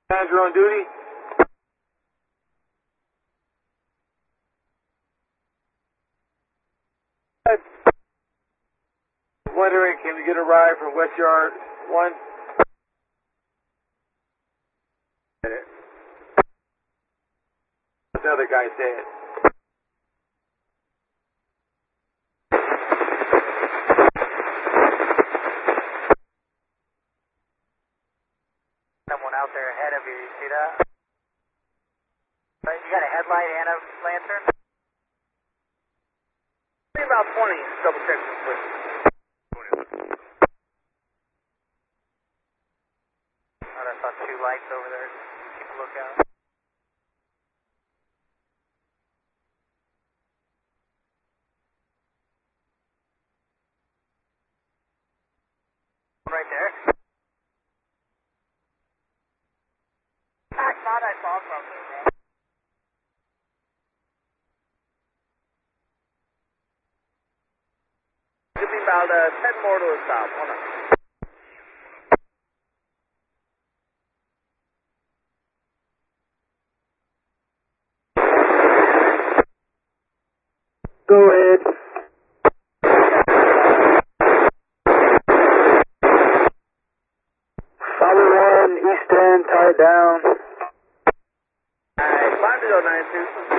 Manager on duty. Wondering, can we get a ride from West Yard 1? The other guy's dead. Someone out there ahead of you, you see that? You got a headlight and a lantern? Maybe about 20, double check real quick. I saw 2 lights over there, keep a lookout. Right there. I thought I saw something, man. Give me about 10 more to the stop. Hold on. Go ahead. Solid 1, East End, tied down. Alright, 5092.